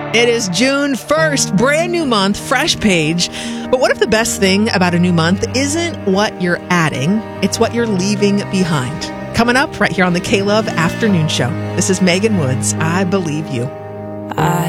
It is June 1st, brand new month, fresh page. But what if the best thing about a new month isn't what you're adding, it's what you're leaving behind? Coming up right here on the K-Love Afternoon Show. This is Megan Woods, I Believe You. I